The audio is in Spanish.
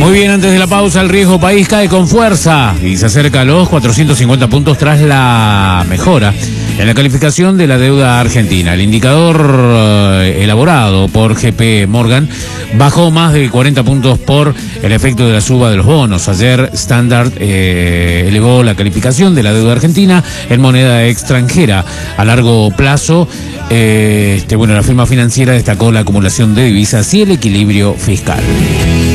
Muy bien, antes de la pausa, el riesgo país cae con fuerza y se acerca a los 450 puntos tras la mejora en la calificación de la deuda argentina. El indicador elaborado por JP Morgan bajó más de 40 puntos por el efecto de la suba de los bonos. Ayer Standard elevó la calificación de la deuda argentina en moneda extranjera a largo plazo. La firma financiera destacó la acumulación de divisas y el equilibrio fiscal.